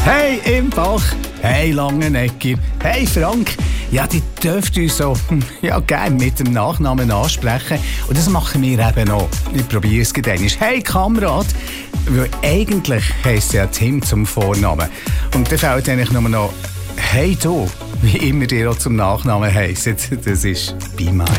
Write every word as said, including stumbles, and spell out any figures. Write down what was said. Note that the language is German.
Hey Imbach, hey Langenegger, hey Frank. Ja, die dürft uns so ja, gerne mit dem Nachnamen ansprechen. Und das machen wir eben auch. Ich probiere es gleich. Hey Kamerad, weil eigentlich heisst ja Tim zum Vornamen. Und dann fällt eigentlich nur noch hey du, wie immer dir auch zum Nachnamen heisst. Das ist Be Mine.